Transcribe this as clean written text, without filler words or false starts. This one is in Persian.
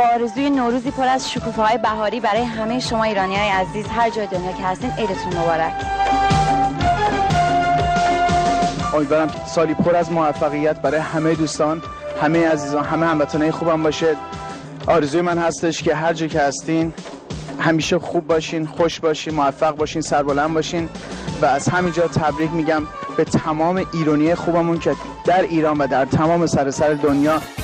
با آرزوی نوروزی پر از شکوفه‌های بهاری برای همه شما ایرانی‌های عزیز هر جای دنیا که هستین، عیدتون مبارک. امیدوارم سالی پر از موفقیت برای همه دوستان، همه عزیزان، همه هموطنای خوبم باشه. آرزوی من هستش که هر جا که هستین همیشه خوب باشین، خوش باشین، موفق باشین، سربلند باشین و از همینجا تبریک میگم به تمام ایرانی خوبمون که در ایران و در تمام سراسر دنیا